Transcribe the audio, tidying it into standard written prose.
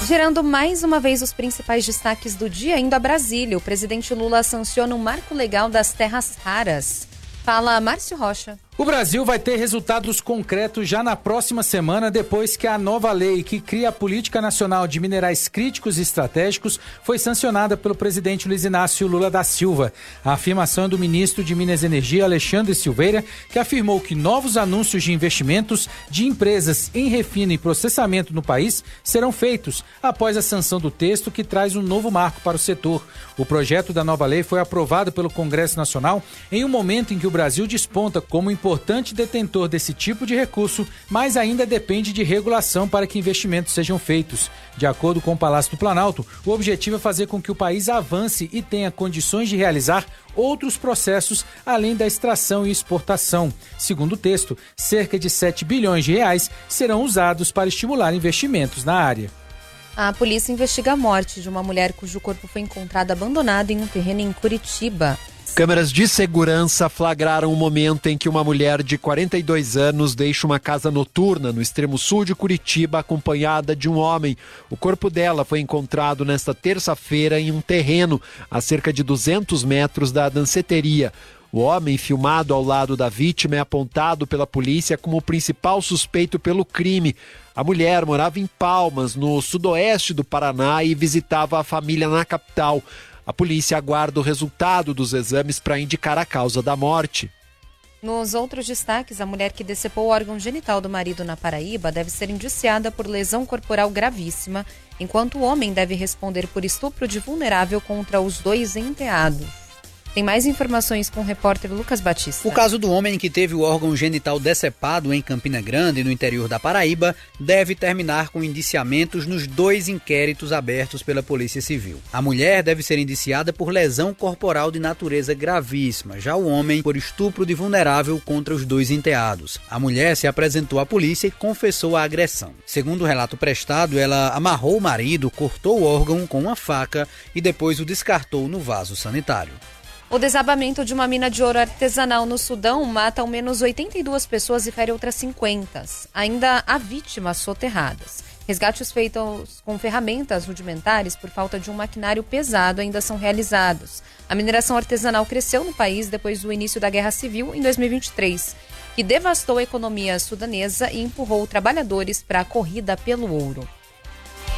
Gerando mais uma vez os principais destaques do dia, indo a Brasília. O presidente Lula sanciona o marco legal das terras raras. Fala Márcio Rocha. O Brasil vai ter resultados concretos já na próxima semana, depois que a nova lei que cria a Política Nacional de Minerais Críticos e Estratégicos foi sancionada pelo presidente Luiz Inácio Lula da Silva. A afirmação é do ministro de Minas e Energia, Alexandre Silveira, que afirmou que novos anúncios de investimentos de empresas em refino e processamento no país serão feitos após a sanção do texto que traz um novo marco para o setor. O projeto da nova lei foi aprovado pelo Congresso Nacional em um momento em que o Brasil desponta como importante detentor desse tipo de recurso, mas ainda depende de regulação para que investimentos sejam feitos. De acordo com o Palácio do Planalto, o objetivo é fazer com que o país avance e tenha condições de realizar outros processos além da extração e exportação. Segundo o texto, cerca de 7 bilhões de reais serão usados para estimular investimentos na área. A polícia investiga a morte de uma mulher cujo corpo foi encontrado abandonado em um terreno em Curitiba. Câmeras de segurança flagraram o momento em que uma mulher de 42 anos deixa uma casa noturna no extremo sul de Curitiba, acompanhada de um homem. O corpo dela foi encontrado nesta terça-feira em um terreno a cerca de 200 metros da danceteria. O homem, filmado ao lado da vítima, é apontado pela polícia como o principal suspeito pelo crime. A mulher morava em Palmas, no sudoeste do Paraná, e visitava a família na capital. A polícia aguarda o resultado dos exames para indicar a causa da morte. Nos outros destaques, a mulher que decepou o órgão genital do marido na Paraíba deve ser indiciada por lesão corporal gravíssima, enquanto o homem deve responder por estupro de vulnerável contra os dois enteados. Tem mais informações com o repórter Lucas Batista. O caso do homem que teve o órgão genital decepado em Campina Grande, no interior da Paraíba, deve terminar com indiciamentos nos 2 inquéritos abertos pela Polícia Civil. A mulher deve ser indiciada por lesão corporal de natureza gravíssima, já o homem por estupro de vulnerável contra os 2 enteados. A mulher se apresentou à polícia e confessou a agressão. Segundo o relato prestado, ela amarrou o marido, cortou o órgão com uma faca e depois o descartou no vaso sanitário. O desabamento de uma mina de ouro artesanal no Sudão mata ao menos 82 pessoas e fere outras 50. Ainda há vítimas soterradas. Resgates feitos com ferramentas rudimentares por falta de um maquinário pesado ainda são realizados. A mineração artesanal cresceu no país depois do início da Guerra Civil em 2023, que devastou a economia sudanesa e empurrou trabalhadores para a corrida pelo ouro.